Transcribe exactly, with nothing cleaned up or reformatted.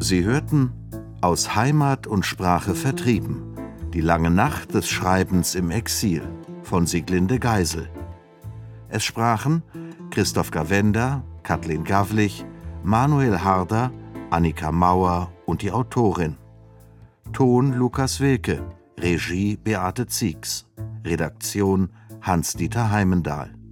Sie hörten Aus Heimat und Sprache vertrieben. Die lange Nacht des Schreibens im Exil von Sieglinde Geisel. Es sprachen Christoph Gawenda, Kathleen Gawlich, Manuel Harder, Annika Mauer und die Autorin. Ton Lukas Wilke, Regie Beate Zieks, Redaktion Hans-Dieter Heimendahl.